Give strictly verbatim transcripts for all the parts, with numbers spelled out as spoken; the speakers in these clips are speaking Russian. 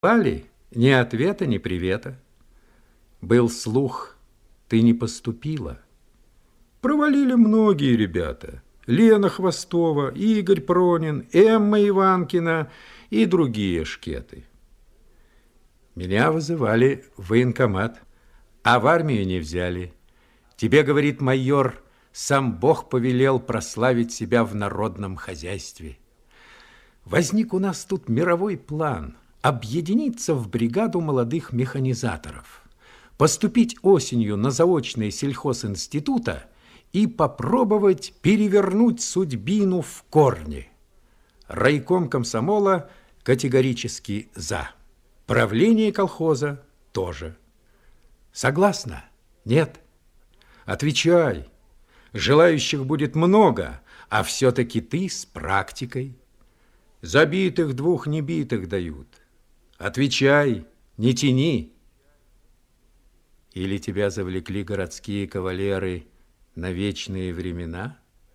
Пали, ни ответа, ни привета. Был слух, ты не поступила. Провалили многие ребята. Лена Хвостова, Игорь Пронин, Эмма Иванкина и другие шкеты. Меня вызывали в военкомат, а в армию не взяли. Тебе, говорит майор, сам Бог повелел прославить себя в народном хозяйстве. Возник у нас тут мировой план – объединиться в бригаду молодых механизаторов, поступить осенью на заочное сельхозинститута и попробовать перевернуть судьбину в корне. Райком комсомола категорически за. Правление колхоза тоже. Согласна? Нет? Отвечай. Желающих будет много, а все-таки ты с практикой. Забитых двух небитых дают. Отвечай, не тяни. Или тебя завлекли городские кавалеры на вечные времена?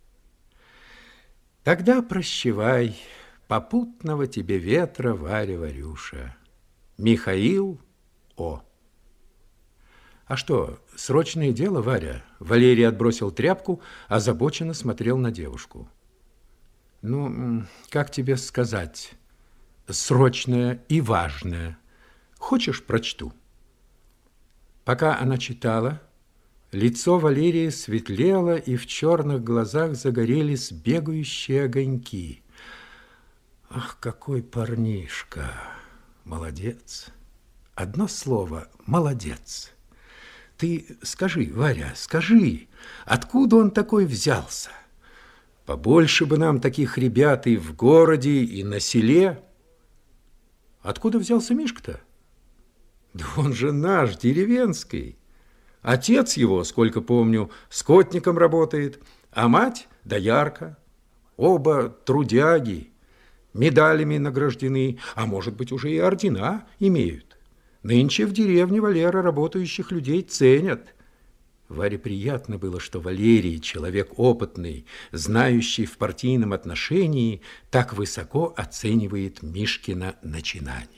Тогда прощавай, попутного тебе ветра, Варя Варюша. Михаил О. А что, срочное дело, Варя? Валерий отбросил тряпку, озабоченно смотрел на девушку. Ну, как тебе сказать, срочное и важное. Хочешь, прочту? Пока она читала, лицо Валерии светлело, и в черных глазах загорелись бегающие огоньки. Ах, какой парнишка! Молодец! Одно слово – молодец! Ты скажи, Варя, скажи, откуда он такой взялся? Побольше бы нам таких ребят и в городе, и на селе. Откуда взялся Мишка-то? Да он же наш, деревенский. Отец его, сколько помню, скотником работает, а мать – доярка. Оба трудяги, медалями награждены, а может быть, уже и ордена имеют. Нынче в деревне Валера работающих людей ценят. Варе приятно было, что Валерий, человек опытный, знающий в партийном отношении, так высоко оценивает Мишкино начинание.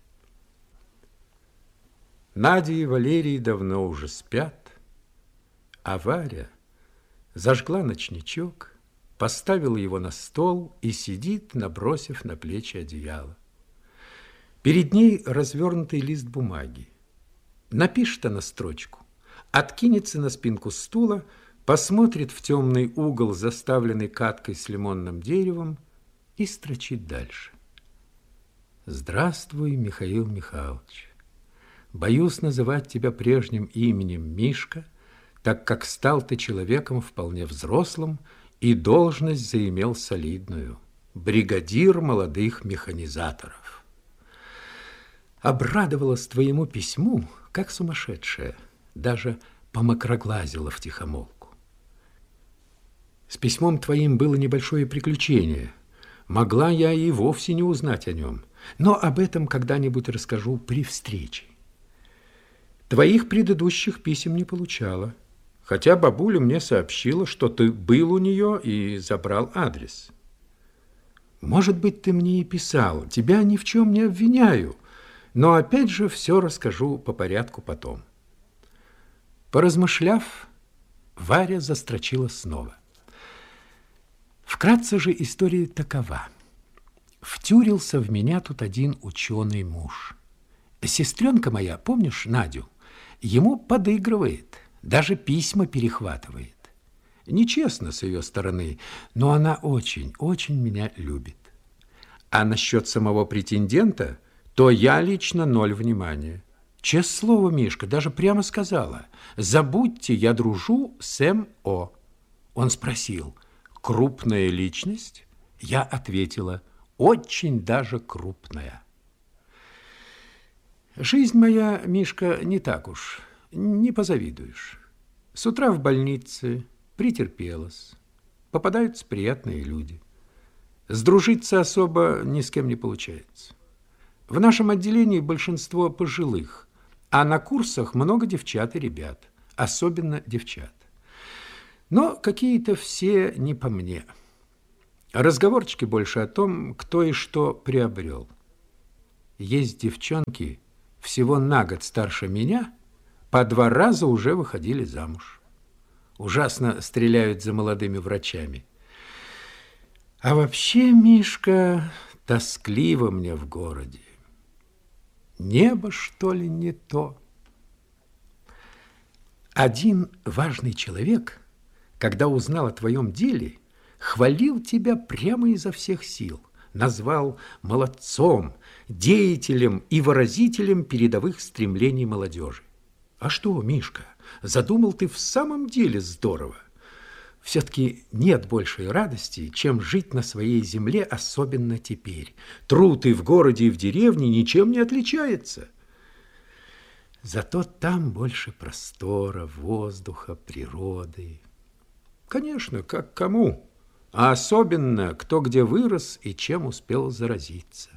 Надя и Валерий давно уже спят, а Варя зажгла ночничок, поставила его на стол и сидит, набросив на плечи одеяло. Перед ней развернутый лист бумаги. Напишет она строчку, откинется на спинку стула, посмотрит в темный угол, заставленный каткой с лимонным деревом, и строчит дальше. Здравствуй, Михаил Михайлович. Боюсь называть тебя прежним именем Мишка, так как стал ты человеком вполне взрослым и должность заимел солидную. Бригадир молодых механизаторов. Обрадовалась твоему письму, как сумасшедшая. Даже помокроглазила втихомолку. С письмом твоим было небольшое приключение. Могла я и вовсе не узнать о нем, но об этом когда-нибудь расскажу при встрече. Твоих предыдущих писем не получала, хотя бабуля мне сообщила, что ты был у нее и забрал адрес. Может быть, ты мне и писал, тебя ни в чем не обвиняю, но опять же все расскажу по порядку потом. Поразмышляв, Варя застрочила снова. Вкратце же история такова. Втюрился в меня тут один ученый муж. Сестренка моя, помнишь Надю, ему подыгрывает, даже письма перехватывает. Нечестно с ее стороны, но она очень, очень меня любит. А насчет самого претендента, то я лично ноль внимания. Честное слово, Мишка, даже прямо сказала: забудьте, я дружу с М О Он спросил: крупная личность? Я ответила: очень даже крупная. Жизнь моя, Мишка, не так уж, не позавидуешь. С утра в больнице, претерпелась. Попадаются приятные люди. Сдружиться особо ни с кем не получается. В нашем отделении большинство пожилых, а на курсах много девчат и ребят, особенно девчат. Но какие-то все не по мне. Разговорчики больше о том, кто и что приобрел. Есть девчонки, всего на год старше меня, по два раза уже выходили замуж. Ужасно стреляют за молодыми врачами. А вообще, Мишка, тоскливо мне в городе. Небо, что ли, не то? Один важный человек, когда узнал о твоем деле, хвалил тебя прямо изо всех сил, назвал молодцом, деятелем и выразителем передовых стремлений молодежи. А что, Мишка, задумал ты в самом деле здорово. Все-таки нет большей радости, чем жить на своей земле, особенно теперь. Труд и в городе, и в деревне ничем не отличается. Зато там больше простора, воздуха, природы. Конечно, как кому, а особенно кто где вырос и чем успел заразиться.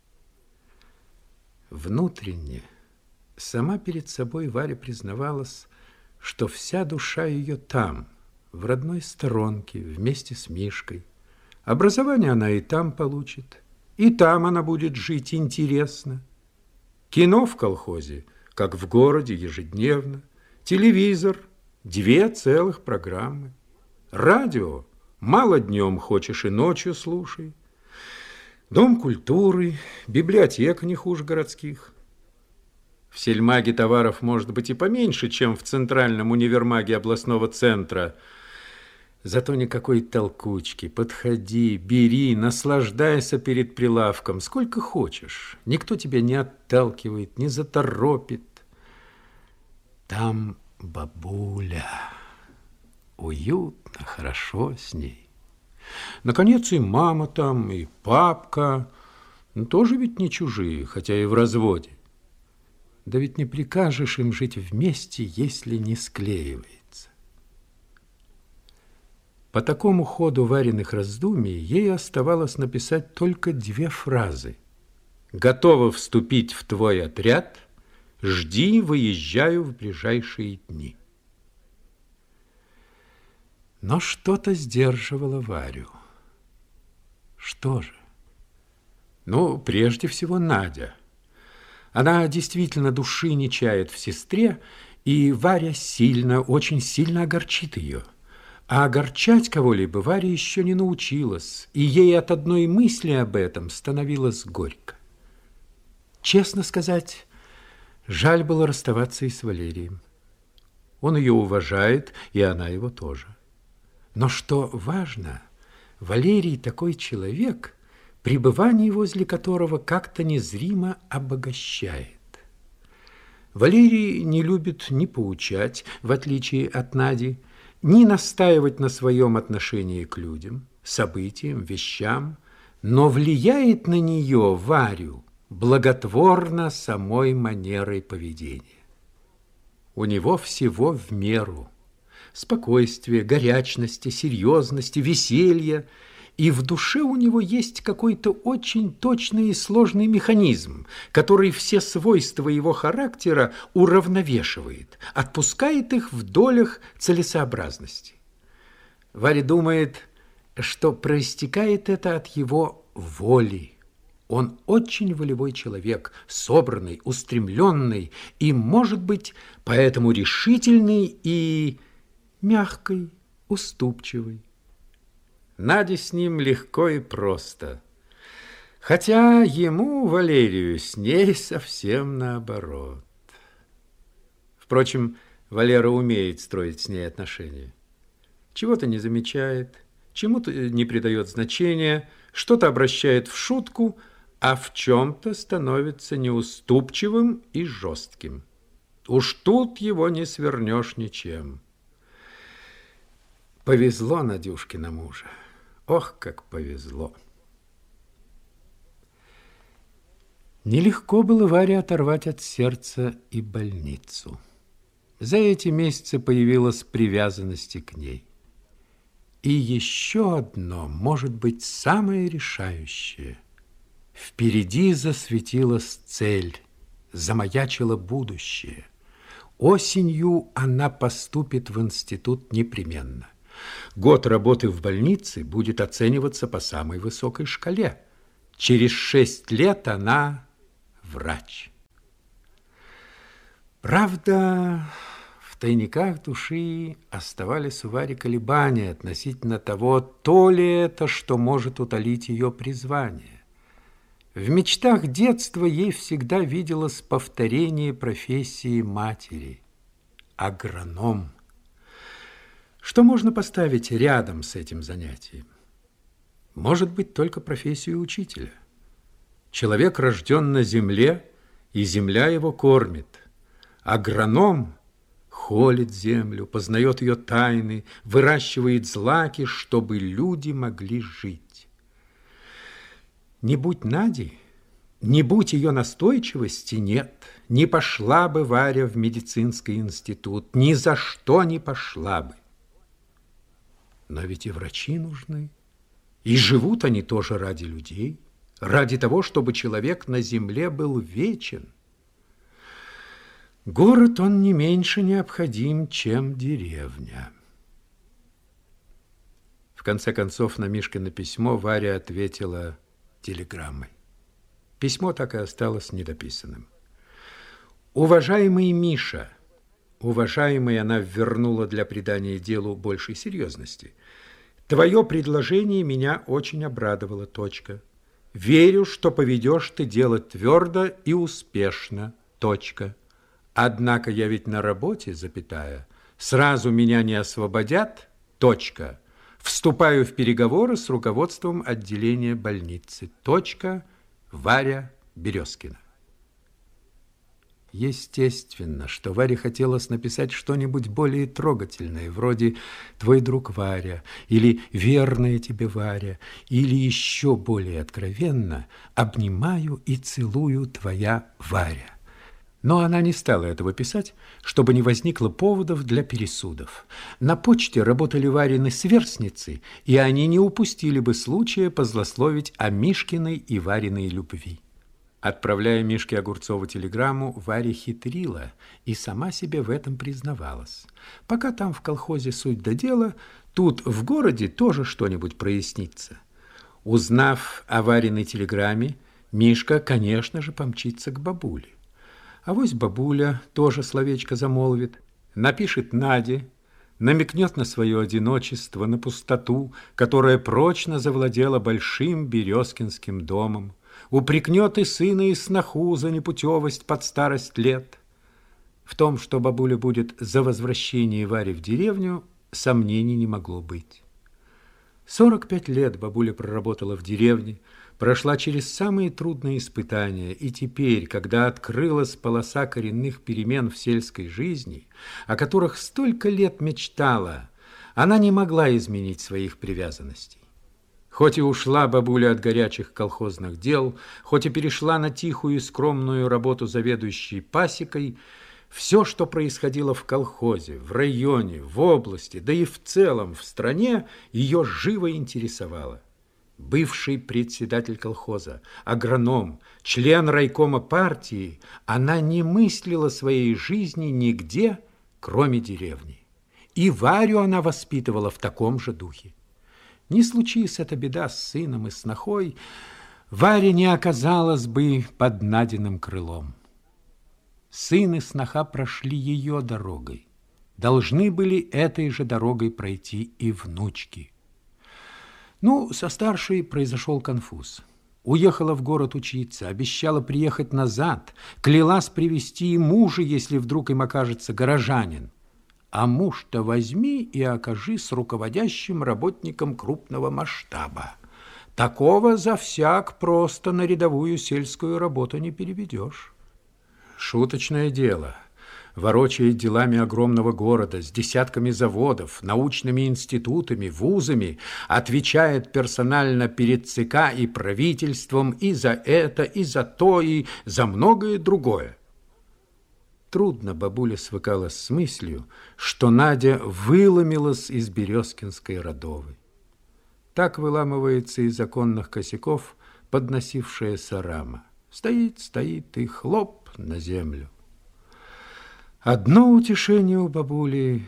Внутренне, сама перед собой Варя признавалась, что вся душа ее там, в родной сторонке, вместе с Мишкой. Образование она и там получит, и там она будет жить интересно. Кино в колхозе, как в городе, ежедневно. Телевизор, две целых программы. Радио, мало днем хочешь и ночью слушай. Дом культуры, библиотека не хуже городских. В сельмаге товаров может быть и поменьше, чем в центральном универмаге областного центра. Зато никакой толкучки. Подходи, бери, наслаждайся перед прилавком, сколько хочешь. Никто тебя не отталкивает, не заторопит. Там бабуля. Уютно, хорошо с ней. Наконец, и мама там, и папка. Ну, тоже ведь не чужие, хотя и в разводе. Да ведь не прикажешь им жить вместе, если не склеивается. По такому ходу Вариных раздумий ей оставалось написать только две фразы. «Готова вступить в твой отряд. Жди, выезжаю в ближайшие дни». Но что-то сдерживало Варю. Что же? Ну, прежде всего, Надя. Она действительно души не чает в сестре, и Варя сильно, очень сильно огорчит ее. А огорчать кого-либо Варя еще не научилась, и ей от одной мысли об этом становилось горько. Честно сказать, жаль было расставаться и с Валерием. Он ее уважает, и она его тоже. Но что важно, Валерий такой человек, пребывание возле которого как-то незримо обогащает. Валерий не любит ни поучать, в отличие от Нади, ни настаивать на своем отношении к людям, событиям, вещам, но влияет на нее, Варю, благотворно самой манерой поведения. У него всего в меру. Спокойствия, горячности, серьезности, веселья. И в душе у него есть какой-то очень точный и сложный механизм, который все свойства его характера уравновешивает, отпускает их в долях целесообразности. Варя думает, что проистекает это от его воли. Он очень волевой человек, собранный, устремленный и, может быть, поэтому решительный и мягкий, уступчивый. Наде с ним легко и просто. Хотя ему, Валерию, с ней совсем наоборот. Впрочем, Валера умеет строить с ней отношения. Чего-то не замечает, чему-то не придает значения, что-то обращает в шутку, а в чем-то становится неуступчивым и жестким. Уж тут его не свернешь ничем. Повезло Надюшкина мужа. Ох, как повезло. Нелегко было Варе оторвать от сердца и больницу. За эти месяцы появилась привязанность к ней. И еще одно, может быть, самое решающее. Впереди засветилась цель, замаячило будущее. Осенью она поступит в институт непременно. Год работы в больнице будет оцениваться по самой высокой шкале. Через шесть лет она врач. Правда, в тайниках души оставались у Вари колебания относительно того, то ли это, что может утолить ее призвание. В мечтах детства ей всегда виделось повторение профессии матери – агроном. Что можно поставить рядом с этим занятием? Может быть, только профессию учителя. Человек рожден на земле, и земля его кормит. Агроном холит землю, познает ее тайны, выращивает злаки, чтобы люди могли жить. Не будь Нади, не будь ее настойчивости, нет, не пошла бы Варя в медицинский институт, ни за что не пошла бы. Но ведь и врачи нужны, и живут они тоже ради людей, ради того, чтобы человек на земле был вечен. Город, он не меньше необходим, чем деревня. В конце концов, на Мишкино письмо Варя ответила телеграммой. Письмо так и осталось недописанным. «Уважаемый Миша», уважаемый она вернула для придания делу большей серьезности, «твое предложение меня очень обрадовало, точка. Верю, что поведешь ты дело твердо и успешно, точка. Однако я ведь на работе, запятая, сразу меня не освободят, точка. Вступаю в переговоры с руководством отделения больницы, точка. Варя Березкина». Естественно, что Варе хотелось написать что-нибудь более трогательное, вроде «Твой друг Варя» или «Верная тебе Варя», или еще более откровенно «Обнимаю и целую твоя Варя». Но она не стала этого писать, чтобы не возникло поводов для пересудов. На почте работали Варины сверстницы, и они не упустили бы случая позлословить о Мишкиной и Вариной любви. Отправляя Мишке Огурцову телеграмму, Варя хитрила и сама себе в этом признавалась. Пока там в колхозе суть до дела, тут в городе тоже что-нибудь прояснится. Узнав о Вариной телеграмме, Мишка, конечно же, помчится к бабуле. Авось бабуля тоже словечко замолвит, напишет Наде, намекнет на свое одиночество, на пустоту, которая прочно завладела большим Березкинским домом, упрекнет и сына, и сноху за непутевость под старость лет. В том, что бабуля будет за возвращение Вари в деревню, сомнений не могло быть. Сорок пять лет бабуля проработала в деревне, прошла через самые трудные испытания, и теперь, когда открылась полоса коренных перемен в сельской жизни, о которых столько лет мечтала, она не могла изменить своих привязанностей. Хоть и ушла бабуля от горячих колхозных дел, хоть и перешла на тихую и скромную работу заведующей пасекой, все, что происходило в колхозе, в районе, в области, да и в целом в стране, ее живо интересовало. Бывший председатель колхоза, агроном, член райкома партии, она не мыслила своей жизни нигде, кроме деревни. И Варю она воспитывала в таком же духе. Не случись эта беда с сыном и снохой, Варя не оказалась бы под Надиным крылом. Сын и сноха прошли ее дорогой. Должны были этой же дорогой пройти и внучки. Ну, со старшей произошел конфуз. Уехала в город учиться, обещала приехать назад, клялась привезти и мужа, если вдруг им окажется горожанин. А муж-то возьми и окажись руководящим работником крупного масштаба. Такого завсяк просто на рядовую сельскую работу не переведешь. Шуточное дело. Ворочает делами огромного города с десятками заводов, научными институтами, вузами, отвечает персонально перед ЦК и правительством и за это, и за то, и за многое другое. Трудно бабуля свыкалась с мыслью, что Надя выломилась из Березкинской родовы. Так выламывается из законных косяков подносившаяся рама. Стоит, стоит и хлоп на землю. Одно утешение у бабули: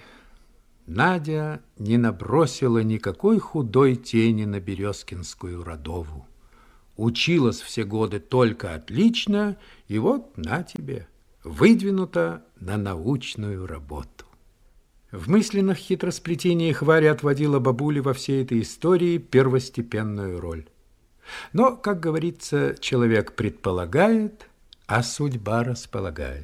Надя не набросила никакой худой тени на Березкинскую родову. училась все годы только отлично, и вот на тебе, выдвинута на научную работу. В мысленных хитросплетениях Варя отводила бабуле во всей этой истории первостепенную роль. Но, как говорится, человек предполагает, а судьба располагает.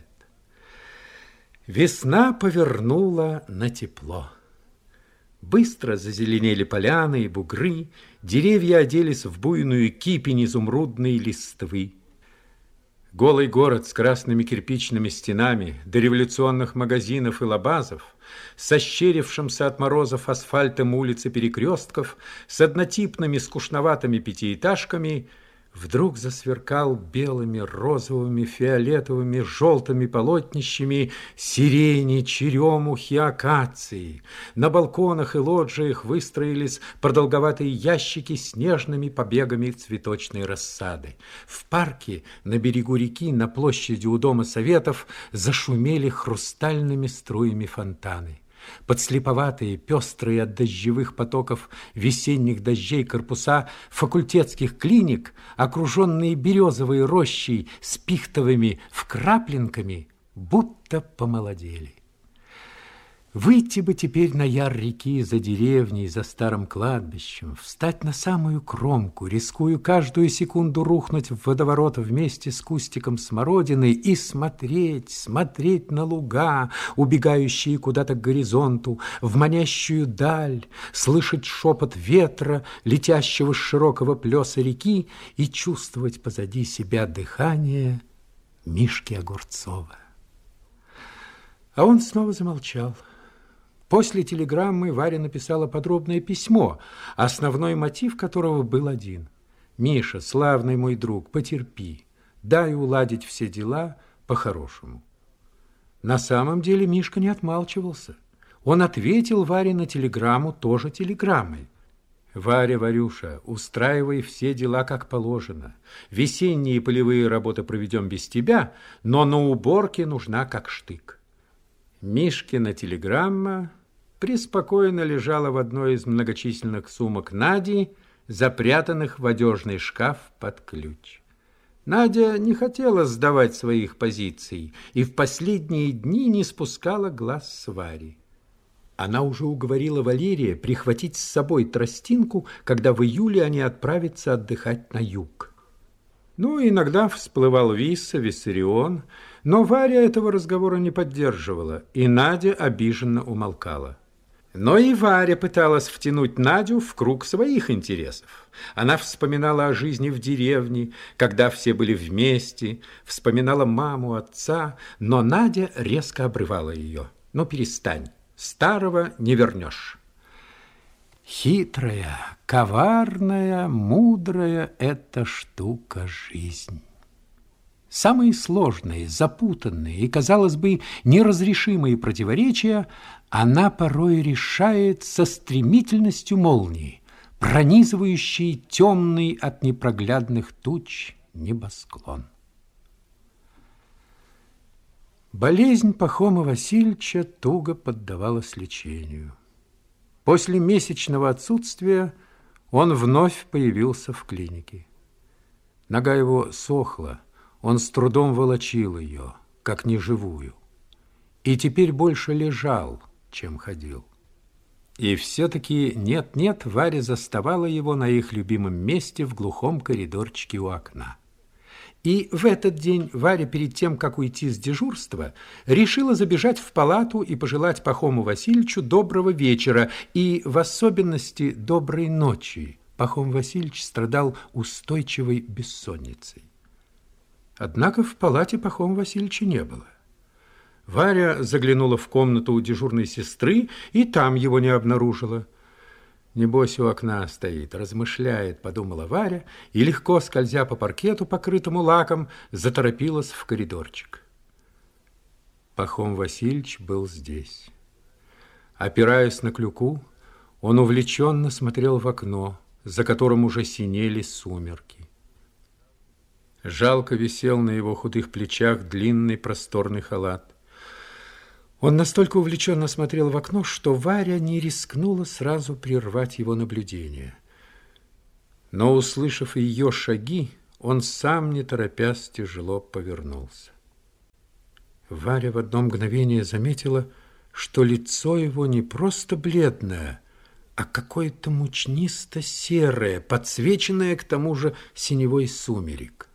Весна повернула на тепло. Быстро зазеленели поляны и бугры, деревья оделись в буйную кипень изумрудной листвы. Голый город с красными кирпичными стенами, дореволюционных магазинов и лабазов, с ощерившимся от морозов асфальтом улиц и перекрестков, с однотипными скучноватыми пятиэтажками, вдруг засверкал белыми, розовыми, фиолетовыми, желтыми полотнищами сирени, черемухи, акации. На балконах и лоджиях выстроились продолговатые ящики с нежными побегами цветочной рассады. В парке на берегу реки, на площади у Дома Советов зашумели хрустальными струями фонтаны. Подслеповатые, пестрые от дождевых потоков весенних дождей корпуса факультетских клиник, окруженные березовой рощей с пихтовыми вкрапленками, будто помолодели. Выйти бы теперь на яр реки за деревней, за старым кладбищем, встать на самую кромку, рискуя каждую секунду рухнуть в водоворот вместе с кустиком смородины и смотреть, смотреть на луга, убегающие куда-то к горизонту, в манящую даль, слышать шепот ветра, летящего с широкого плеса реки, и чувствовать позади себя дыхание Мишки Огурцова. А он снова замолчал. После телеграммы Варя написала подробное письмо, основной мотив которого был один. «Миша, славный мой друг, потерпи, дай уладить все дела по-хорошему». На самом деле Мишка не отмалчивался. Он ответил Варе на телеграмму тоже телеграммой. «Варя, Варюша, устраивай все дела как положено. Весенние полевые работы проведем без тебя, но на уборке нужна как штык». Мишкина телеграмма преспокойно лежала в одной из многочисленных сумок Нади, запрятанных в одежный шкаф под ключ. Надя не хотела сдавать своих позиций и в последние дни не спускала глаз с Вари. Она уже уговорила Валерия прихватить с собой тростинку, когда в июле они отправятся отдыхать на юг. Ну, иногда всплывал Висса, Виссарион, но Варя этого разговора не поддерживала, и Надя обиженно умолкала. Но и Варя пыталась втянуть Надю в круг своих интересов. Она вспоминала о жизни в деревне, когда все были вместе, вспоминала маму, отца, но Надя резко обрывала ее. «Ну, перестань, старого не вернешь». Хитрая, коварная, мудрая эта штука жизнь. Самые сложные, запутанные и, казалось бы, неразрешимые противоречия она порой решает со стремительностью молнии, пронизывающей темный от непроглядных туч небосклон. Болезнь Пахома Васильевича туго поддавалась лечению. После месячного отсутствия он вновь появился в клинике. Нога его сохла, он с трудом волочил ее, как неживую, и теперь больше лежал, чем ходил. И все-таки нет-нет, Варя заставала его на их любимом месте в глухом коридорчике у окна. И в этот день Варя, перед тем, как уйти с дежурства, решила забежать в палату и пожелать Пахому Васильевичу доброго вечера и, в особенности, доброй ночи. Пахом Васильевич страдал устойчивой бессонницей. Однако в палате Пахома Васильевича не было. Варя заглянула в комнату у дежурной сестры и там его не обнаружила. «Небось, у окна стоит, размышляет», — подумала Варя, и, легко скользя по паркету, покрытому лаком, заторопилась в коридорчик. Пахом Васильевич был здесь. Опираясь на клюку, он увлеченно смотрел в окно, за которым уже синели сумерки. Жалко висел на его худых плечах длинный просторный халат. Он настолько увлеченно смотрел в окно, что Варя не рискнула сразу прервать его наблюдение. Но, услышав ее шаги, он сам, не торопясь, тяжело повернулся. Варя в одно мгновение заметила, что лицо его не просто бледное, а какое-то мучнисто-серое, подсвеченное к тому же синевой сумерек.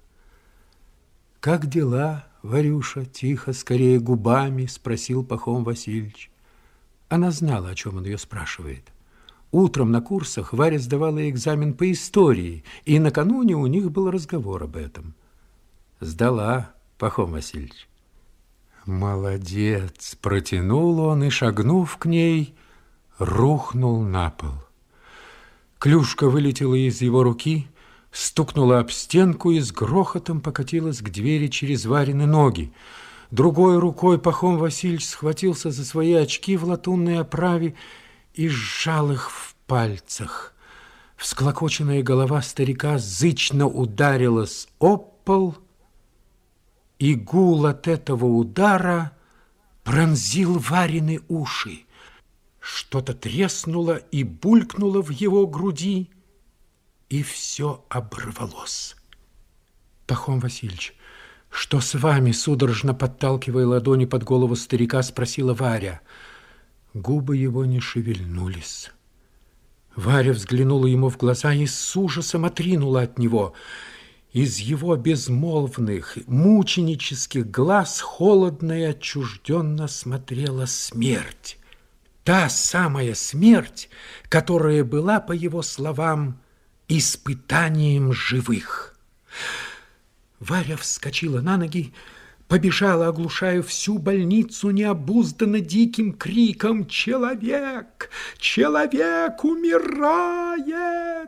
«Как дела, Варюша?» – тихо, скорее губами спросил Пахом Васильевич. Она знала, о чем он ее спрашивает. Утром на курсах Варя сдавала экзамен по истории, и накануне у них был разговор об этом. «Сдала, Пахом Васильевич». «Молодец!» – протянул он и, шагнув к ней, рухнул на пол. Клюшка вылетела из его руки, стукнула об стенку и с грохотом покатилась к двери через Варины ноги. Другой рукой Пахом Васильевич схватился за свои очки в латунной оправе и сжал их в пальцах. Всклокоченная голова старика зычно ударилась об пол, и гул от этого удара пронзил Варины уши. Что-то треснуло и булькнуло в его груди, и все оборвалось. «Пахом Васильевич, что с вами?» — судорожно подталкивая ладони под голову старика, спросила Варя. Губы его не шевельнулись. Варя взглянула ему в глаза и с ужасом отринула от него. Из его безмолвных, мученических глаз холодно и отчужденно смотрела смерть. Та самая смерть, которая была, по его словам, испытанием живых. Варя вскочила на ноги, побежала, оглушая всю больницу необузданно диким криком: «Человек! Человек умирает!»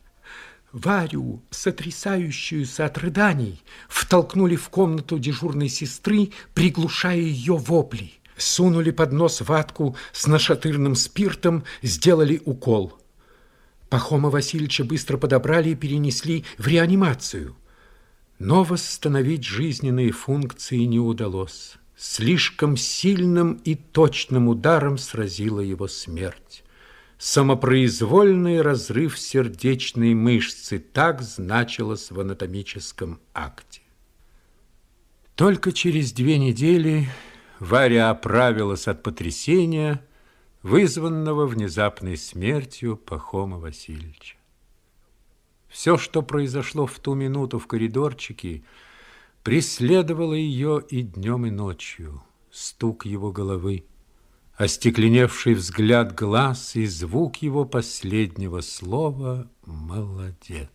Варю, сотрясающуюся от рыданий, втолкнули в комнату дежурной сестры, приглушая ее вопли. Сунули под нос ватку с нашатырным спиртом, сделали укол. Пахома Васильевича быстро подобрали и перенесли в реанимацию. Но восстановить жизненные функции не удалось. Слишком сильным и точным ударом сразила его смерть. Самопроизвольный разрыв сердечной мышцы, так значилось в анатомическом акте. Только через две недели Варя оправилась от потрясения, вызванного внезапной смертью Пахома Васильевича. Все, что произошло в ту минуту в коридорчике, преследовало ее и днем, и ночью. Стук его головы, остекленевший взгляд глаз и звук его последнего слова «молодец».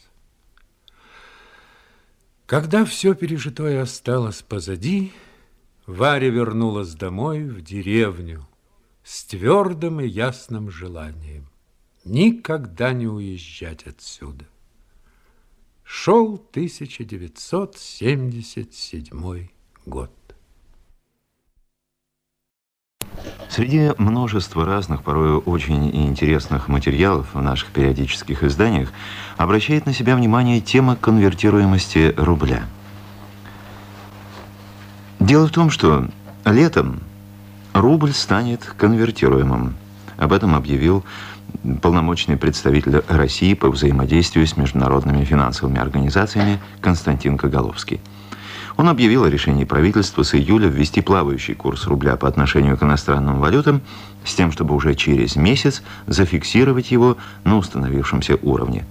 Когда все пережитое осталось позади, Варя вернулась домой, в деревню, с твердым и ясным желанием никогда не уезжать отсюда. Шел тысяча девятьсот семьдесят седьмой год. Среди множества разных, порой очень интересных материалов в наших периодических изданиях обращает на себя внимание тема конвертируемости рубля. Дело в том, что летом рубль станет конвертируемым. Об этом объявил полномочный представитель России по взаимодействию с международными финансовыми организациями Константин Коголовский. Он объявил о решении правительства с июля ввести плавающий курс рубля по отношению к иностранным валютам с тем, чтобы уже через месяц зафиксировать его на установившемся уровне.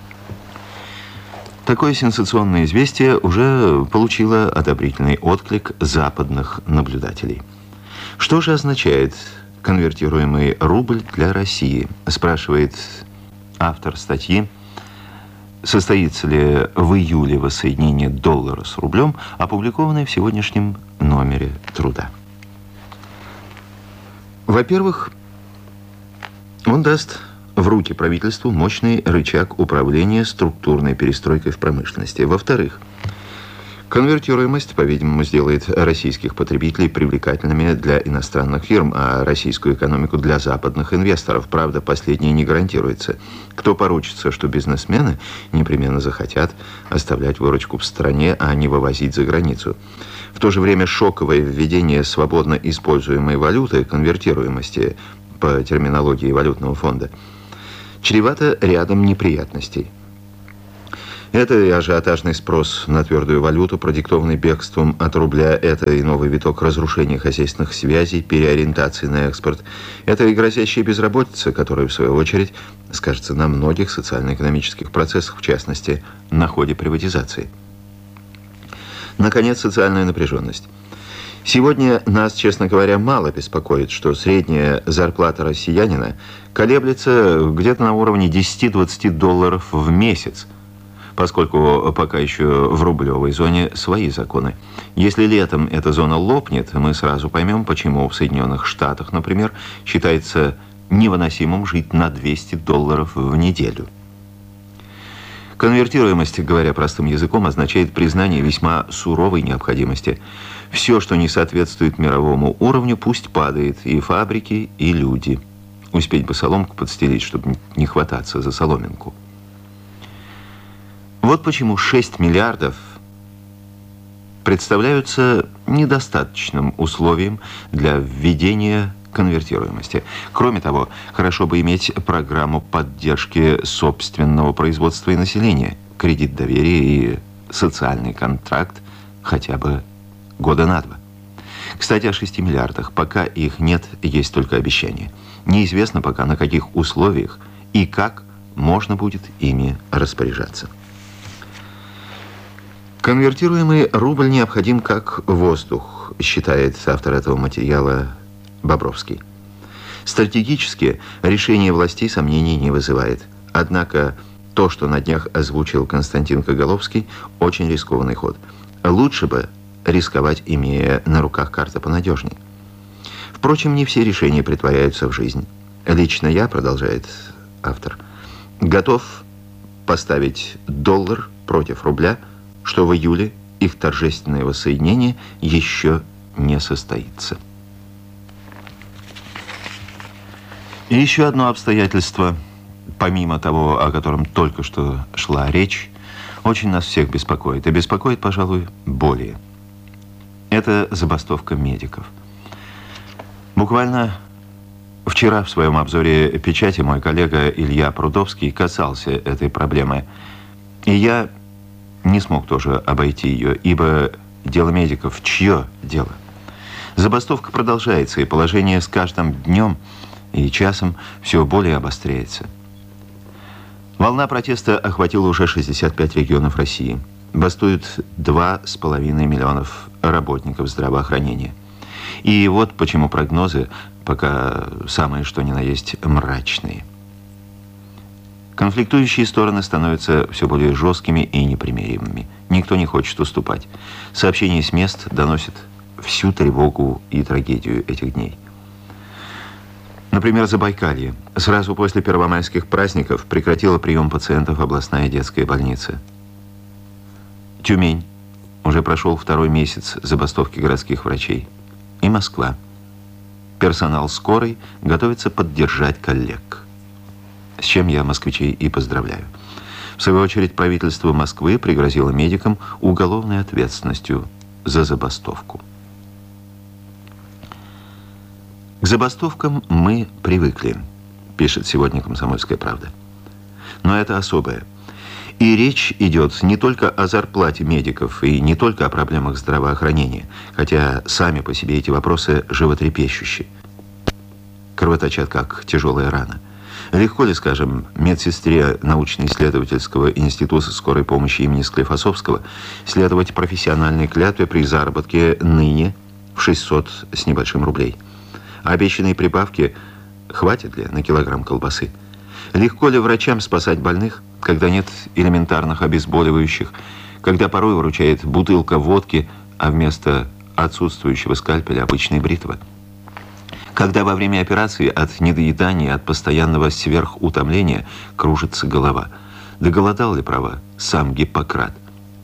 Такое сенсационное известие уже получило одобрительный отклик западных наблюдателей. Что же означает конвертируемый рубль для России, спрашивает автор статьи. Состоится ли в июле воссоединение доллара с рублем, опубликованное в сегодняшнем номере «Труда». Во-первых, он даст в руки правительству мощный рычаг управления структурной перестройкой в промышленности. Во-вторых, конвертируемость, по-видимому, сделает российских потребителей привлекательными для иностранных фирм, а российскую экономику для западных инвесторов. Правда, последнее не гарантируется. Кто поручится, что бизнесмены непременно захотят оставлять выручку в стране, а не вывозить за границу. В то же время шоковое введение свободно используемой валюты, конвертируемости по терминологии валютного фонда, чревато рядом неприятностей. Это и ажиотажный спрос на твердую валюту, продиктованный бегством от рубля, это и новый виток разрушения хозяйственных связей, переориентации на экспорт. Это и грозящая безработица, которая, в свою очередь, скажется на многих социально-экономических процессах, в частности, на ходе приватизации. Наконец, социальная напряженность. Сегодня нас, честно говоря, мало беспокоит, что средняя зарплата россиянина колеблется где-то на уровне десяти-двадцати долларов в месяц, поскольку пока еще в рублевой зоне свои законы. Если летом эта зона лопнет, мы сразу поймем, почему в Соединенных Штатах, например, считается невыносимым жить на двести долларов в неделю. Конвертируемость, говоря простым языком, означает признание весьма суровой необходимости. Все, что не соответствует мировому уровню, пусть падает, и фабрики, и люди. Успеть бы соломку подстелить, чтобы не хвататься за соломинку. Вот почему шесть миллиардов представляются недостаточным условием для введения конвертируемости. Кроме того, хорошо бы иметь программу поддержки собственного производства и населения, кредит доверия и социальный контракт хотя бы года на два. Кстати, о шести миллиардах. Пока их нет, есть только обещания. Неизвестно пока, на каких условиях и как можно будет ими распоряжаться. Конвертируемый рубль необходим как воздух, считает автор этого материала Бобровский. Стратегически решение властей сомнений не вызывает. Однако то, что на днях озвучил Константин Коголовский, очень рискованный ход. Лучше бы рисковать, имея на руках карты понадежнее. Впрочем, не все решения претворяются в жизнь. Лично я, продолжает автор, готов поставить доллар против рубля, что в июле их торжественное воссоединение еще не состоится. И еще одно обстоятельство, помимо того, о котором только что шла речь, очень нас всех беспокоит. И беспокоит, пожалуй, более. Это забастовка медиков. Буквально вчера в своем обзоре печати мой коллега Илья Прудовский касался этой проблемы. И я не смог тоже обойти ее, ибо дело медиков чье дело? Забастовка продолжается, и положение с каждым днем и часом все более обостряется. Волна протеста охватила уже шестьдесят пять регионов России. Бастуют два с половиной миллионов работников здравоохранения. И вот почему прогнозы пока самые что ни на есть мрачные. Конфликтующие стороны становятся все более жесткими и непримиримыми. Никто не хочет уступать. Сообщения с мест доносят всю тревогу и трагедию этих дней. Например, Забайкалье. Сразу после первомайских праздников прекратила прием пациентов областная детская больница. Тюмень. Уже прошел второй месяц забастовки городских врачей. И Москва. Персонал скорой готовится поддержать коллег. С чем я москвичей и поздравляю. В свою очередь, правительство Москвы пригрозило медикам уголовной ответственностью за забастовку. К забастовкам мы привыкли, пишет сегодня «Комсомольская правда». Но это особое. И речь идет не только о зарплате медиков и не только о проблемах здравоохранения, хотя сами по себе эти вопросы животрепещущие. Кровоточат, как тяжелая рана. Легко ли, скажем, медсестре научно-исследовательского института скорой помощи имени Склифосовского следовать профессиональной клятве при заработке ныне в шестьсот с небольшим рублей? А обещанные прибавки хватит ли на килограмм колбасы? Легко ли врачам спасать больных, когда нет элементарных обезболивающих, когда порой выручает бутылка водки, а вместо отсутствующего скальпеля обычная бритва? Когда во время операции от недоедания, от постоянного сверхутомления кружится голова? Доголодал ли, право, сам Гиппократ?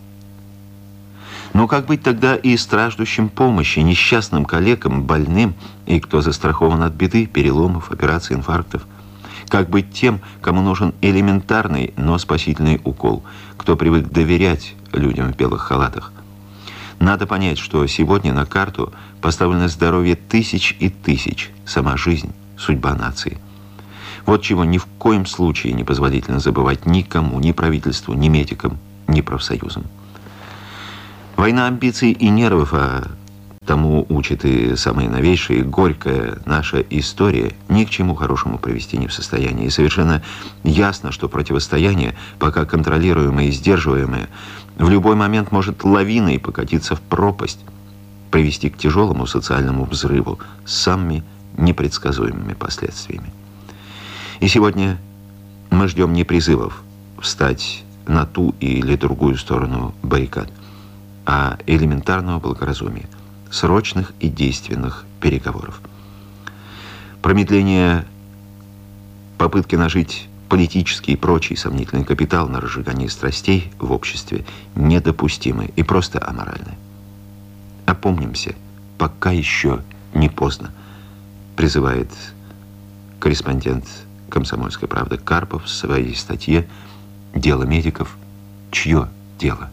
Но как быть тогда и страждущим помощи, несчастным калекам, больным, и кто застрахован от беды, переломов, операций, инфарктов? Как быть тем, кому нужен элементарный, но спасительный укол, кто привык доверять людям в белых халатах? Надо понять, что сегодня на карту поставлено здоровье тысяч и тысяч, сама жизнь, судьба нации. Вот чего ни в коем случае не позволительно забывать никому, ни правительству, ни медикам, ни профсоюзам. Война амбиций и нервов, а тому учит и самые новейшие, горькая наша история, ни к чему хорошему привести не в состоянии. И совершенно ясно, что противостояние, пока контролируемое и сдерживаемое, в любой момент может лавиной покатиться в пропасть, привести к тяжелому социальному взрыву с самыми непредсказуемыми последствиями. И сегодня мы ждем не призывов встать на ту или другую сторону баррикад, а элементарного благоразумия, срочных и действенных переговоров. Промедление попытки нажить политический и прочий сомнительный капитал на разжигании страстей в обществе недопустимы и просто аморальны. Опомнимся, пока еще не поздно, призывает корреспондент «Комсомольской правды» Карпов в своей статье «Дело медиков. Чье дело?».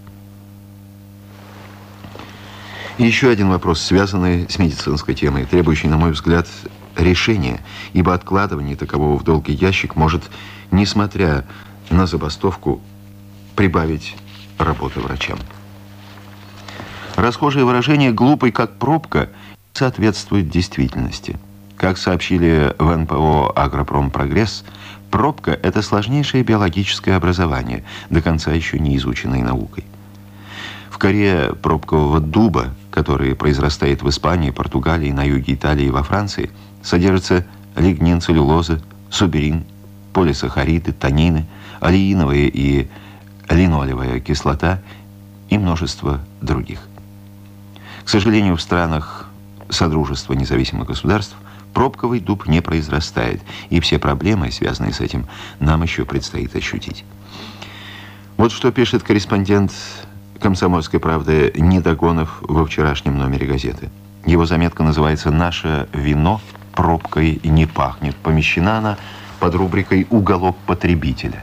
И еще один вопрос, связанный с медицинской темой, требующий, на мой взгляд, решения, ибо откладывание такового в долгий ящик может, несмотря на забастовку, прибавить работы врачам. Расхожее выражение «глупый как пробка» соответствует действительности. Как сообщили в эн пэ о «Агропром Прогресс», пробка – это сложнейшее биологическое образование, до конца еще не изученной наукой. В коре пробкового дуба, который произрастает в Испании, Португалии, на юге Италии и во Франции, содержится лигнин, целлюлоза, суберин, полисахариды, танины, олеиновая и линолевая кислота и множество других. К сожалению, в странах Содружества независимых государств пробковый дуб не произрастает, и все проблемы, связанные с этим, нам еще предстоит ощутить. Вот что пишет корреспондент «Комсомольской правды» Недогонов во вчерашнем номере газеты. Его заметка называется «Наше вино пробкой не пахнет». Помещена она под рубрикой «Уголок потребителя».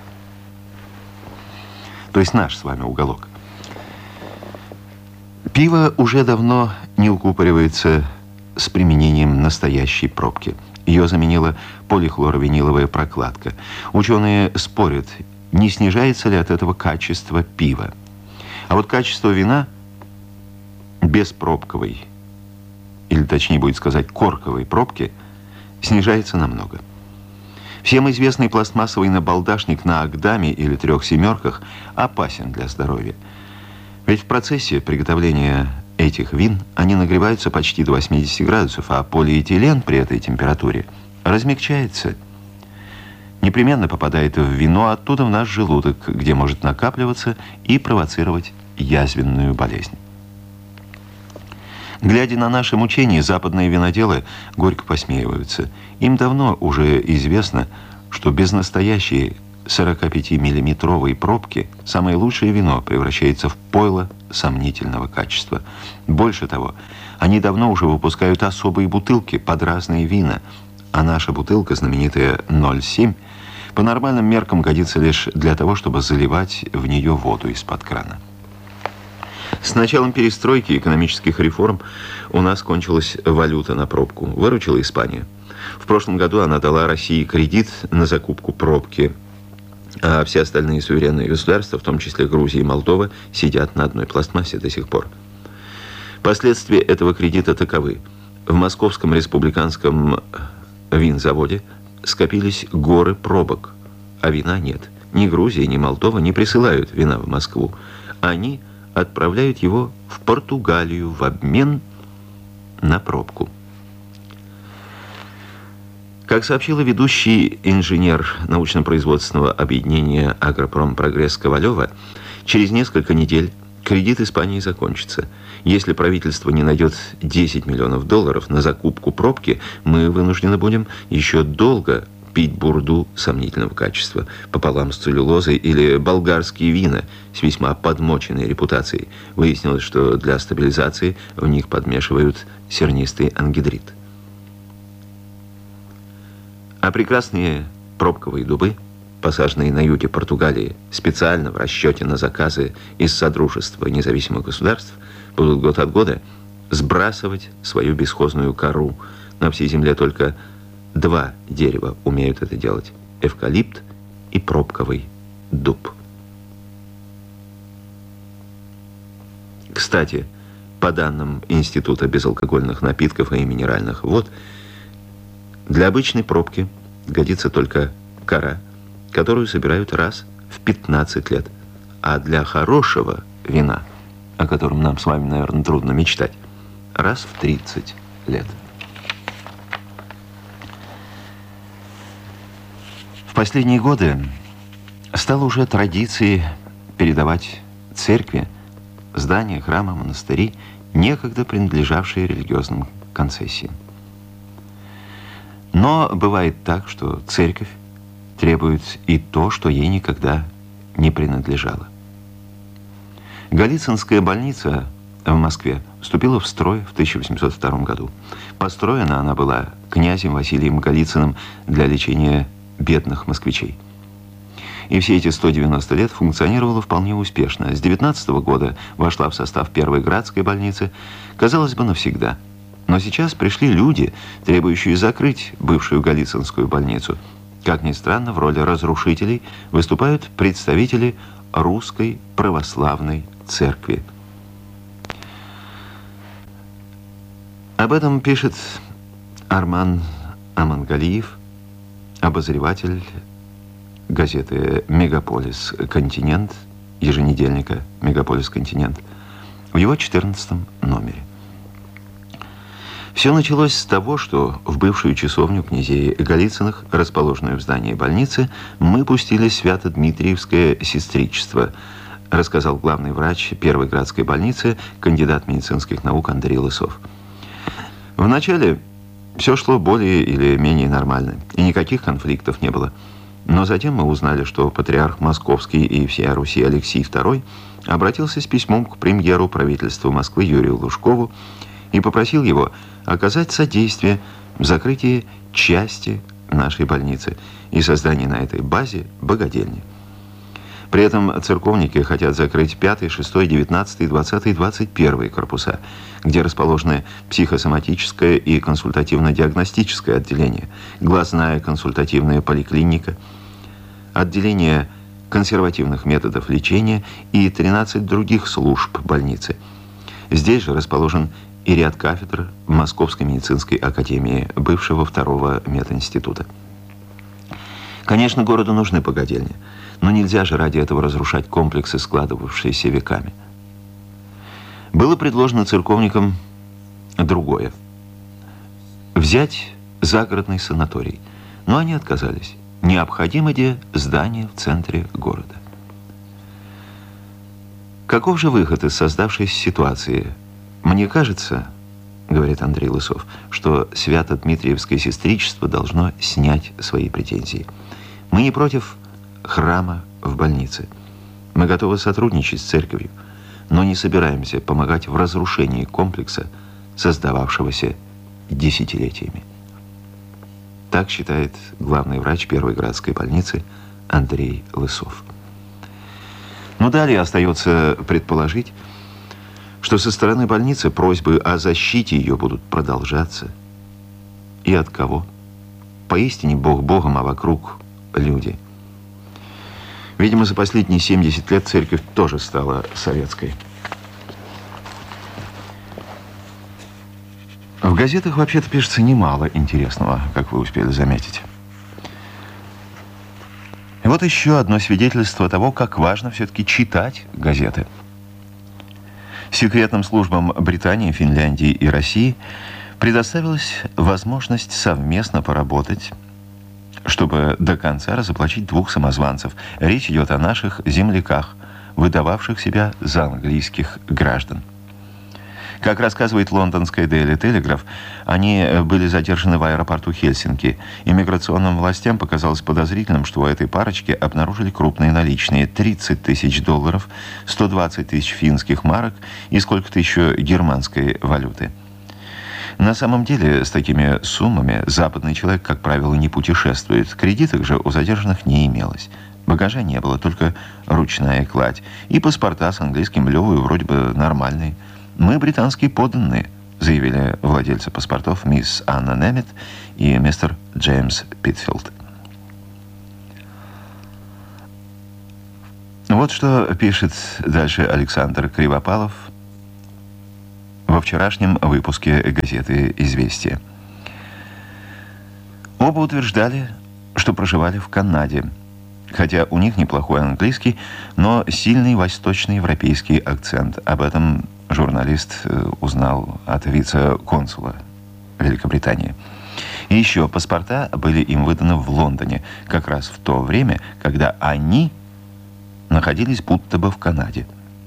То есть наш с вами уголок. Пиво уже давно не укупоривается с применением настоящей пробки. Ее заменила полихлоровиниловая прокладка. Ученые спорят, не снижается ли от этого качество пива. А вот качество вина без пробковой, или точнее будет сказать корковой пробки, снижается намного. Всем известный пластмассовый набалдашник на Агдаме или трех семерках опасен для здоровья. Ведь в процессе приготовления этих вин они нагреваются почти до восьмидесяти градусов, а полиэтилен при этой температуре размягчается. Непременно попадает в вино, оттуда в наш желудок, где может накапливаться и провоцировать язвенную болезнь. Глядя на наши мучения, западные виноделы горько посмеиваются. Им давно уже известно, что без настоящей сорокапятимиллиметровой пробки самое лучшее вино превращается в пойло сомнительного качества. Больше того, они давно уже выпускают особые бутылки под разные вина, а наша бутылка, знаменитая ноль семь, по нормальным меркам годится лишь для того, чтобы заливать в нее воду из-под крана. С началом перестройки и экономических реформ у нас кончилась валюта на пробку. Выручила Испания. В прошлом году она дала России кредит на закупку пробки, а все остальные суверенные государства, в том числе Грузия и Молдова, сидят на одной пластмассе до сих пор. Последствия этого кредита таковы. В Московском республиканском винзаводе скопились горы пробок, а вина нет. Ни Грузия, ни Молдова не присылают вина в Москву. Они отправляют его в Португалию в обмен на пробку. Как сообщила ведущий инженер научно-производственного объединения «Агропром Прогресс» Ковалева, через несколько недель кредит Испании закончится. Если правительство не найдет десять миллионов долларов на закупку пробки, мы вынуждены будем еще долго пить бурду сомнительного качества пополам с целлюлозой или болгарские вина с весьма подмоченной репутацией. Выяснилось, что для стабилизации в них подмешивают сернистый ангидрид. А прекрасные пробковые дубы, посаженные на юге Португалии, специально в расчете на заказы из Содружества независимых государств, будут год от года сбрасывать свою бесхозную кору. На всей земле только два дерева умеют это делать – эвкалипт и пробковый дуб. Кстати, по данным Института безалкогольных напитков и минеральных вод, для обычной пробки годится только кора, которую собирают раз в пятнадцать лет. А для хорошего вина, о котором нам с вами, наверное, трудно мечтать, раз в тридцать лет. В последние годы стало уже традицией передавать церкви здания, храмы, монастыри, некогда принадлежавшие религиозным конфессиям. Но бывает так, что церковь требует и то, что ей никогда не принадлежало. Голицынская больница в Москве вступила в строй в тысяча восемьсот втором году. Построена она была князем Василием Голицыным для лечения бедных москвичей. И все эти сто девяносто лет функционировала вполне успешно. С девятнадцатого года вошла в состав Первой Градской больницы, казалось бы, навсегда. Но сейчас пришли люди, требующие закрыть бывшую Голицынскую больницу. Как ни странно, в роли разрушителей выступают представители Русской Православной Церкви. Об этом пишет Арман Амангалиев, обозреватель газеты «Мегаполис Континент», еженедельника «Мегаполис Континент», в его четырнадцатом номере. Все началось с того, что в бывшую часовню князей Голицыных, расположенную в здании больницы, мы пустили Свято-Дмитриевское сестричество, рассказал главный врач Первой Градской больницы, кандидат медицинских наук Андрей Лысов. Вначале все шло более или менее нормально, и никаких конфликтов не было. Но затем мы узнали, что патриарх Московский и всея Руси Алексий второй обратился с письмом к премьеру правительства Москвы Юрию Лужкову и попросил его оказать содействие в закрытии части нашей больницы и создании на этой базе богадельни. При этом церковники хотят закрыть пятый, шестой, девятнадцатый, двадцатый, двадцать первый корпуса, где расположены психосоматическое и консультативно-диагностическое отделение, глазная консультативная поликлиника, отделение консервативных методов лечения и тринадцать других служб больницы. Здесь же расположен и ряд кафедр в Московской медицинской академии, бывшего второго мединститута. Конечно, городу нужны богадельни, но нельзя же ради этого разрушать комплексы, складывавшиеся веками. Было предложено церковникам другое. Взять загородный санаторий. Но они отказались. Необходимо ли здание в центре города? Каков же выход из создавшейся ситуации? Мне кажется, говорит Андрей Лысов, что Свято-Дмитриевское сестричество должно снять свои претензии. Мы не против храма в больнице. Мы готовы сотрудничать с церковью, но не собираемся помогать в разрушении комплекса, создававшегося десятилетиями. Так считает главный врач Первой Градской больницы Андрей Лысов. Но далее остается предположить, что со стороны больницы просьбы о защите ее будут продолжаться. И от кого? Поистине Бог Богом, а вокруг люди. Видимо, за последние семьдесят лет церковь тоже стала советской. В газетах вообще-то пишется немало интересного, как вы успели заметить. И вот еще одно свидетельство того, как важно все-таки читать газеты. Секретным службам Британии, Финляндии и России предоставилась возможность совместно поработать, чтобы до конца разоблачить двух самозванцев. Речь идет о наших земляках, выдававших себя за английских граждан. Как рассказывает лондонская Daily Telegraph, они были задержаны в аэропорту Хельсинки. Иммиграционным властям показалось подозрительным, что у этой парочки обнаружили крупные наличные: тридцать тысяч долларов, сто двадцать тысяч финских марок и сколько-то еще германской валюты. На самом деле, с такими суммами западный человек, как правило, не путешествует. Кредиток же у задержанных не имелось. Багажа не было, только ручная кладь. И паспорта с английским левую вроде бы нормальные. «Мы британские подданные», заявили владельцы паспортов мисс Анна Немет и мистер Джеймс Питфилд. Вот что пишет дальше Александр Кривопалов во вчерашнем выпуске газеты «Известия». Оба утверждали, что проживали в Канаде, хотя у них неплохой английский, но сильный восточноевропейский акцент. Об этом журналист узнал от вице-консула Великобритании. И еще паспорта были им выданы в Лондоне, как раз в то время, когда они находились будто бы в Канаде.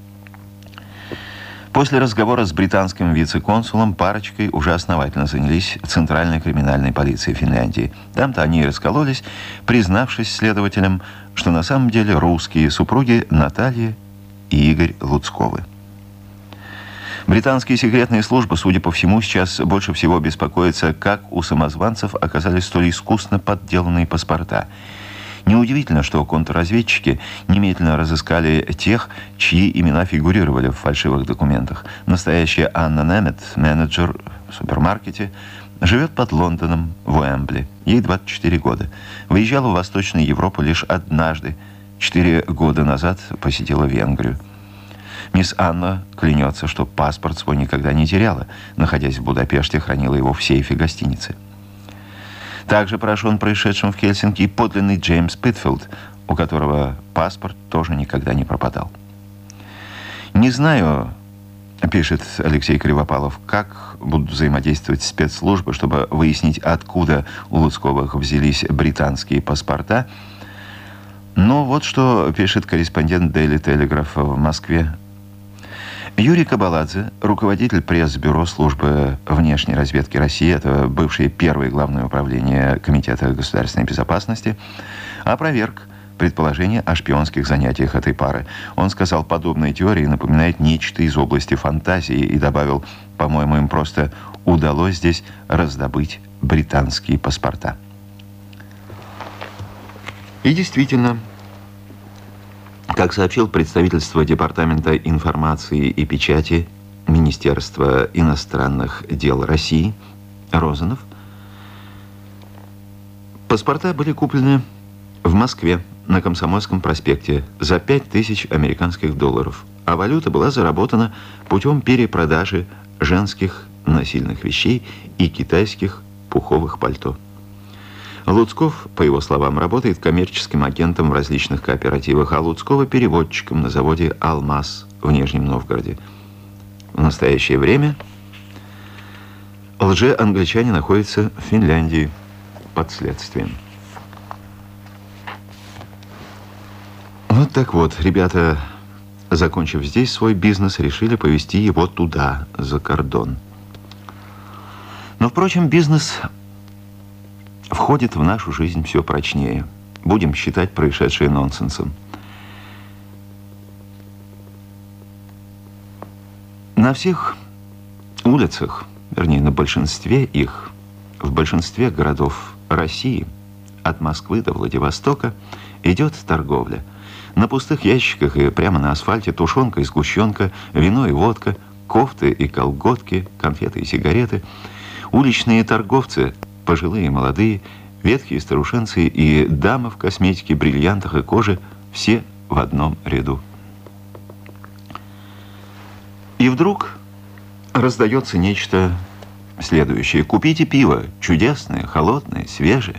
После разговора с британским вице-консулом парочкой уже основательно занялись Центральной криминальной полицией Финляндии. Там-то они и раскололись, признавшись следователям, что на самом деле русские супруги Наталья и Игорь Луцковы. Британские секретные службы, судя по всему, сейчас больше всего беспокоятся, как у самозванцев оказались столь искусно подделанные паспорта. Неудивительно, что контрразведчики немедленно разыскали тех, чьи имена фигурировали в фальшивых документах. Настоящая Анна Немет, менеджер в супермаркете, живет под Лондоном, в Уэмбли. Ей двадцать четыре года. Выезжала в Восточную Европу лишь однажды. Четыре года назад посетила Венгрию. Мисс Анна клянется, что паспорт свой никогда не теряла. Находясь в Будапеште, хранила его в сейфе гостиницы. Также поражен происшедшим в Хельсинки и подлинный Джеймс Питфилд, у которого паспорт тоже никогда не пропадал. «Не знаю, — пишет Алексей Кривопалов, — как будут взаимодействовать спецслужбы, чтобы выяснить, откуда у Луцковых взялись британские паспорта. Но вот что пишет корреспондент Daily Telegraph в Москве. Юрий Кабаладзе, руководитель пресс-бюро службы внешней разведки России, это бывшее первое главное управление Комитета государственной безопасности, опроверг предположение о шпионских занятиях этой пары. Он сказал, подобная теория напоминает нечто из области фантазии и добавил, по-моему, им просто удалось здесь раздобыть британские паспорта. И действительно, как сообщил представительство Департамента информации и печати Министерства иностранных дел России Розанов, паспорта были куплены в Москве на Комсомольском проспекте за пять тысяч американских долларов, а валюта была заработана путем перепродажи женских насильных вещей и китайских пуховых пальто. Луцков, по его словам, работает коммерческим агентом в различных кооперативах, а Луцкова переводчиком на заводе «Алмаз» в Нижнем Новгороде. В настоящее время лже-англичане находятся в Финляндии под следствием. Вот так вот, ребята, закончив здесь свой бизнес, решили повезти его туда, за кордон. Но, впрочем, бизнес входит в нашу жизнь все прочнее. Будем считать происшедшее нонсенсом. На всех улицах, вернее, на большинстве их, в большинстве городов России, от Москвы до Владивостока, идет торговля. На пустых ящиках и прямо на асфальте тушенка и сгущенка, вино и водка, кофты и колготки, конфеты и сигареты. Уличные торговцы, пожилые и молодые, ветхие старушенцы и дамы в косметике, бриллиантах и коже, все в одном ряду. И вдруг раздается нечто следующее. Купите пиво, чудесное, холодное, свежее.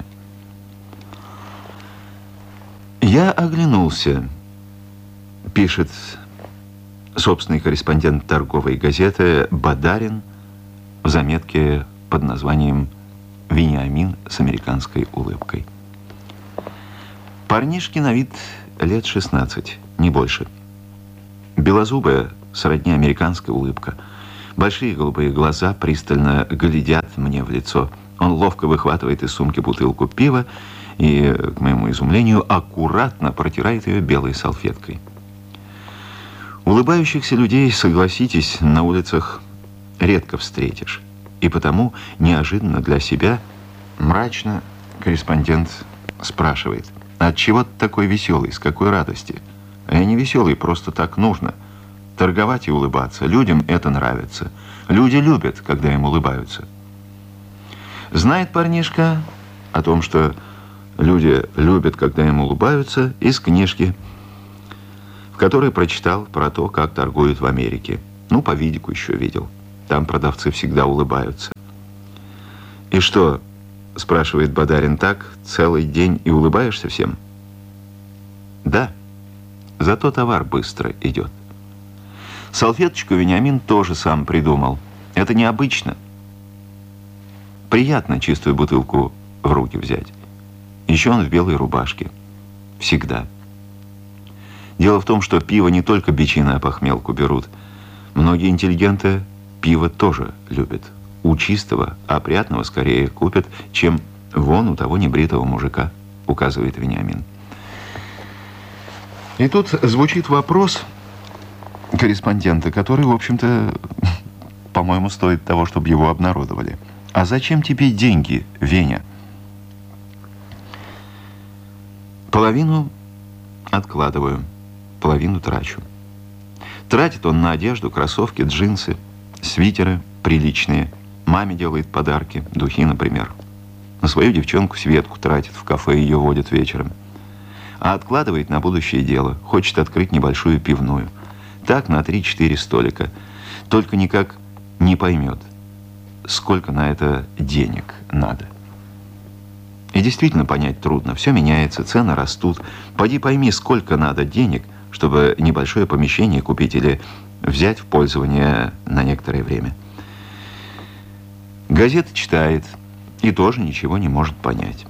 Я оглянулся, пишет собственный корреспондент торговой газеты Бадарин в заметке под названием «Вениамин с американской улыбкой». Парнишке на вид лет шестнадцать, не больше. Белозубая, сродни американская улыбка. Большие голубые глаза пристально глядят мне в лицо. Он ловко выхватывает из сумки бутылку пива и, к моему изумлению, аккуратно протирает ее белой салфеткой. Улыбающихся людей, согласитесь, на улицах редко встретишь. И потому, неожиданно для себя, мрачно корреспондент спрашивает: «Отчего ты такой веселый, с какой радости?» А я не веселый, просто так нужно. Торговать и улыбаться. Людям это нравится. Люди любят, когда им улыбаются. Знает парнишка о том, что люди любят, когда им улыбаются, из книжки, в которой прочитал про то, как торгуют в Америке. Ну, по видику еще видел. Там продавцы всегда улыбаются. «И что?» – спрашивает Бадарин. «Так целый день и улыбаешься всем?» «Да, зато товар быстро идет». Салфеточку Вениамин тоже сам придумал. Это необычно. Приятно чистую бутылку в руки взять. Еще он в белой рубашке. Всегда. Дело в том, что пиво не только бичи на похмелку берут. Многие интеллигенты пиво тоже любят. У чистого, опрятного скорее купят, чем вон у того небритого мужика, указывает Вениамин. И тут звучит вопрос корреспондента, который, в общем-то, по-моему, стоит того, чтобы его обнародовали. А зачем тебе деньги, Веня? Половину откладываю, половину трачу. Тратит он на одежду, кроссовки, джинсы, свитеры приличные. Маме делает подарки, духи, например. На свою девчонку Светку тратит, в кафе ее водят вечером. А откладывает на будущее дело. Хочет открыть небольшую пивную. Так на три-четыре столика. Только никак не поймет, сколько на это денег надо. И действительно понять трудно. Все меняется, цены растут. Поди пойми, сколько надо денег, чтобы небольшое помещение купить или взять в пользование на некоторое время. Газеты читает и тоже ничего не может понять.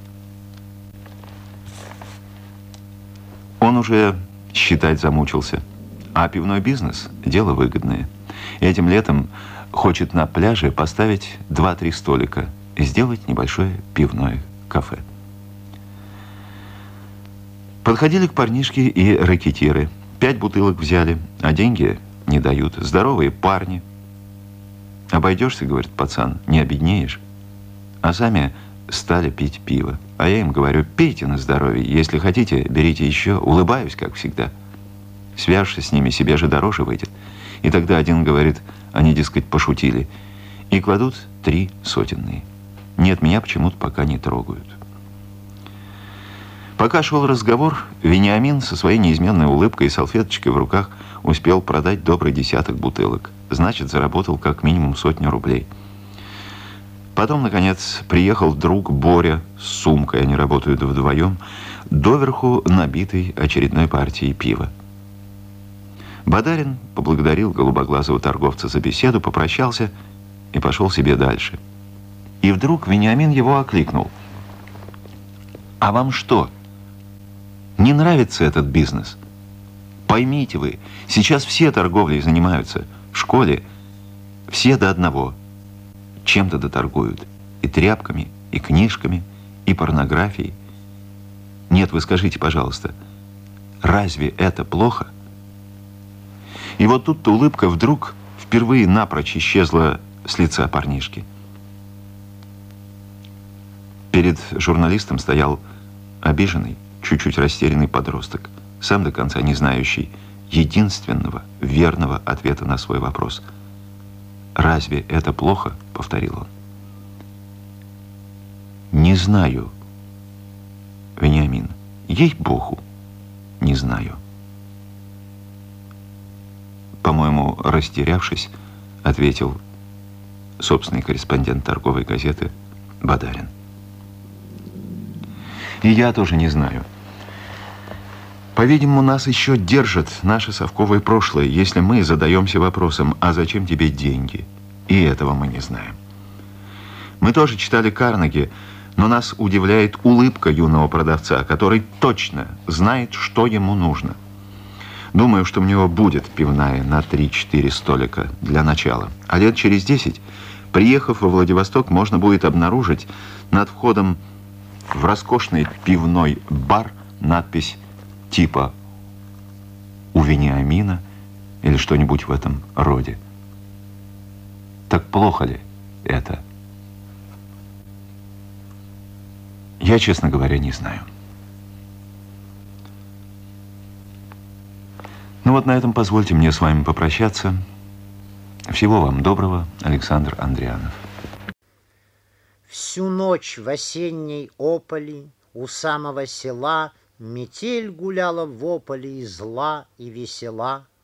Он уже считать замучился. А пивной бизнес – дело выгодное. Этим летом хочет на пляже поставить два-три столика и сделать небольшое пивное кафе. Подходили к парнишке и рэкетиры. Пять бутылок взяли, а деньги не дают. Здоровые парни. Обойдешься, говорит пацан, не обеднеешь. А сами стали пить пиво. А я им говорю, пейте на здоровье. Если хотите, берите еще. Улыбаюсь, как всегда. Свяжешься с ними, себе же дороже выйдет. И тогда один говорит, они, дескать, пошутили. И кладут три сотенные. Нет, меня почему-то пока не трогают. Пока шел разговор, Вениамин со своей неизменной улыбкой и салфеточкой в руках успел продать добрый десяток бутылок. Значит, заработал как минимум сотню рублей. Потом, наконец, приехал друг Боря с сумкой, они работают вдвоем, доверху набитой очередной партией пива. Бадарин поблагодарил голубоглазого торговца за беседу, попрощался и пошел себе дальше. И вдруг Вениамин его окликнул. «А вам что, не нравится этот бизнес? Поймите вы, сейчас все торговлей занимаются. В школе все до одного чем-то доторгуют. И тряпками, и книжками, и порнографией. Нет, вы скажите, пожалуйста, разве это плохо?» И вот тут-то улыбка вдруг впервые напрочь исчезла с лица парнишки. Перед журналистом стоял обиженный, чуть-чуть растерянный подросток, сам до конца не знающий единственного верного ответа на свой вопрос. «Разве это плохо?» — повторил он. «Не знаю, Вениамин, ей-богу, не знаю». По-моему, растерявшись, ответил собственный корреспондент торговой газеты Бадарин. И я тоже не знаю. По-видимому, нас еще держит наше совковое прошлое, если мы задаемся вопросом, а зачем тебе деньги? И этого мы не знаем. Мы тоже читали Карнеги, но нас удивляет улыбка юного продавца, который точно знает, что ему нужно. Думаю, что у него будет пивная на три-четыре столика для начала. А лет через десять, приехав во Владивосток, можно будет обнаружить над входом в роскошный пивной бар надпись типа «У Вениамина» или что-нибудь в этом роде. Так плохо ли это? Я, честно говоря, не знаю. Ну вот на этом позвольте мне с вами попрощаться. Всего вам доброго, Александр Андрианов. Всю ночь в осенней ополи у самого села метель гуляла в ополе и зла, и весела.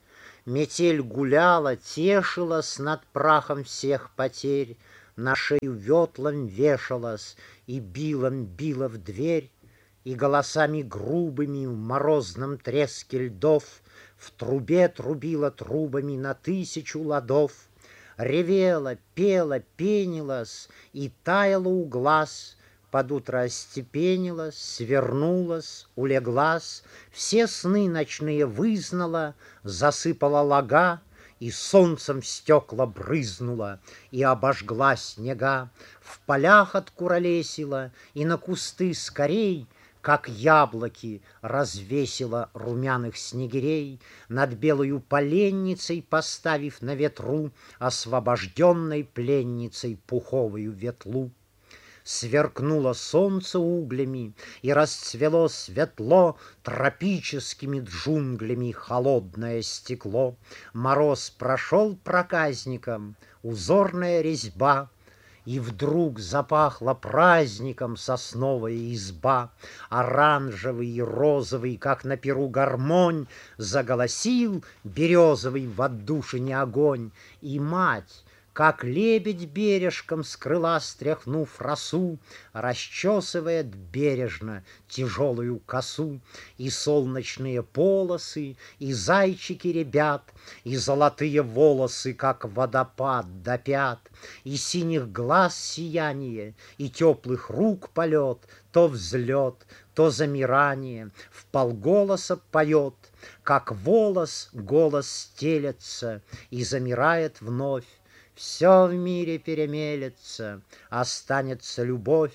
Метель гуляла, тешилась над прахом всех потерь, на шею ветлом вешалась и билом била в дверь, и голосами грубыми в морозном треске льдов в трубе трубила трубами на тысячу ладов, ревела, пела, пенилась и таяла у глаз. Под утро остепенилась, свернулась, улеглась, все сны ночные вызнала, засыпала лага, и солнцем в стекла брызнула, и обожгла снега, в полях откуролесила, и на кусты скорей, как яблоки, развесила румяных снегирей, над белою поленницей поставив на ветру освобожденной пленницей пуховую ветлу. Сверкнуло солнце углями, и расцвело светло тропическими джунглями холодное стекло. Мороз прошел проказником, узорная резьба, и вдруг запахло праздником сосновая изба. Оранжевый и розовый, как на перу гармонь, заголосил березовый в отдушине огонь, и мать, как лебедь бережком с крыла стряхнув росу, расчесывает бережно тяжелую косу, и солнечные полосы, и зайчики ребят, и золотые волосы, как водопад до пят, и синих глаз сияние, и теплых рук полет, то взлет, то замирание, вполголоса поет, как волос голос стелется и замирает вновь. Все в мире перемелется, останется любовь.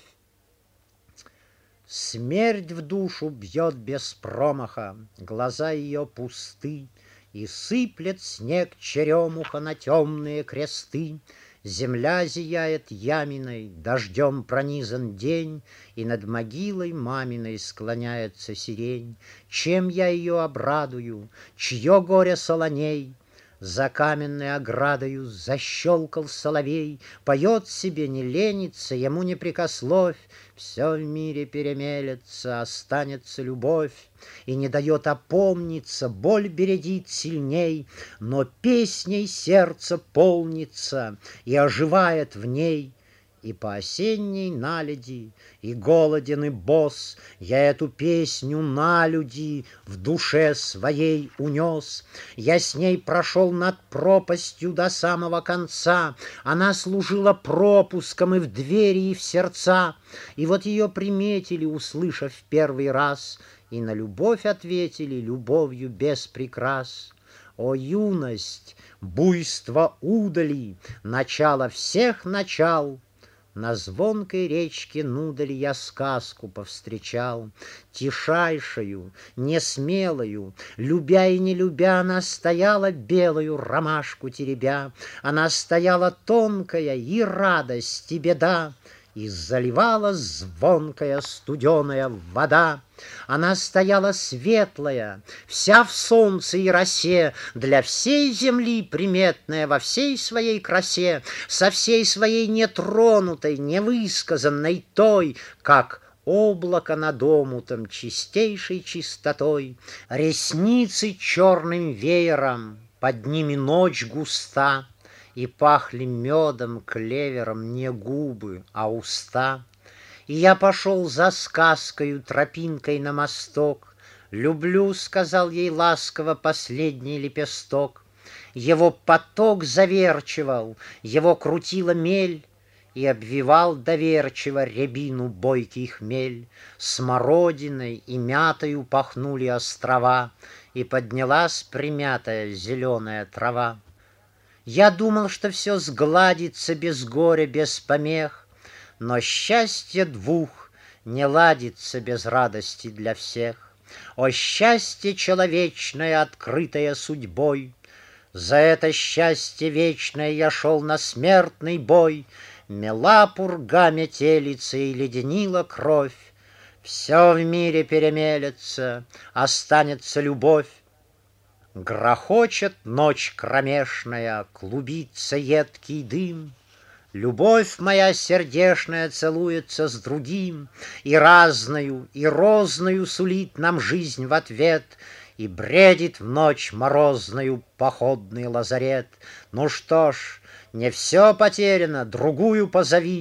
Смерть в душу бьет без промаха, глаза ее пусты, и сыплет снег черемуха на темные кресты. Земля зияет яминой, дождем пронизан день, и над могилой маминой склоняется сирень. Чем я ее обрадую, чье горе солоней? За каменной оградою защелкал соловей, поет себе, не ленится, ему не прикословь. Все в мире перемелется, останется любовь, и не дает опомниться, боль бередит сильней, но песней сердце полнится и оживает в ней. И по осенней наледи, и голоден, и босс, я эту песню на люди в душе своей унес. Я с ней прошел над пропастью до самого конца, она служила пропуском и в двери, и в сердца. И вот ее приметили, услышав в первый раз, и на любовь ответили любовью без прикрас. О, юность, буйство удали, начало всех начал! На звонкой речке Нудаль я сказку повстречал, тишайшую, несмелую, любя и не любя, она стояла белую ромашку теребя, она стояла тонкая и радость, и беда, и заливала звонкая студеная вода. Она стояла светлая, вся в солнце и росе, для всей земли приметная во всей своей красе, со всей своей нетронутой, невысказанной той, как облако над омутом чистейшей чистотой, ресницы черным веером, под ними ночь густа, и пахли медом, клевером не губы, а уста. И я пошел за сказкою тропинкой на мосток. «Люблю», — сказал ей ласково последний лепесток. Его поток заверчивал, его крутила мель, и обвивал доверчиво рябину бойкий хмель. Смородиной и мятою пахнули острова, и поднялась примятая зеленая трава. Я думал, что все сгладится без горя, без помех, но счастье двух не ладится без радости для всех. О, счастье человечное, открытое судьбой! За это счастье вечное я шел на смертный бой. Мела пурга метелица и леденила кровь. Все в мире перемелется, останется любовь. Грохочет ночь кромешная, клубится едкий дым. Любовь моя сердешная целуется с другим, и разною, и розною сулит нам жизнь в ответ. И бредит в ночь морозную походный лазарет. Ну что ж, не все потеряно, другую позови.